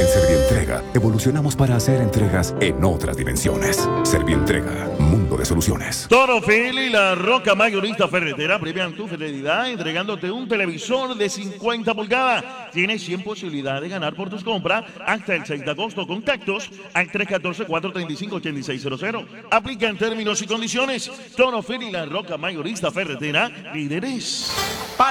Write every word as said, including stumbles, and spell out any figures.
En Servientrega evolucionamos para hacer entregas en otras dimensiones. Servientrega, mundo de soluciones. Toro Fili y la Roca Mayorista Ferretera premian tu fidelidad entregándote un televisor de cincuenta pulgadas. Tienes cien posibilidades de ganar por tus compras hasta el seis de agosto. Contactos al tres uno cuatro, cuatro tres cinco, ocho seis cero cero. Aplica en términos y condiciones. Toro Fili y la Roca Mayorista Ferretera, líderes.